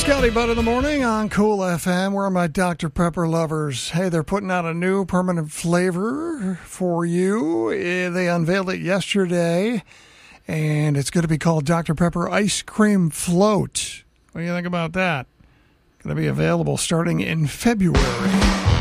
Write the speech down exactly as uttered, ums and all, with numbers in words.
Scotty Butt in the morning on Cool F M. Where are my Doctor Pepper lovers? Hey, they're putting out a new permanent flavor for you. Eh, They unveiled it yesterday, and it's going to be called Doctor Pepper Ice Cream Float. What do you think about that? Going to be available starting in February.